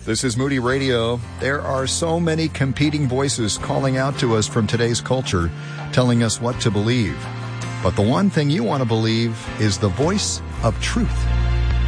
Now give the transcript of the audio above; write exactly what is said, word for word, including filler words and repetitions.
This is Moody Radio. There are so many competing voices calling out to us from today's culture, telling us what to believe. But the one thing you want to believe is the voice of truth.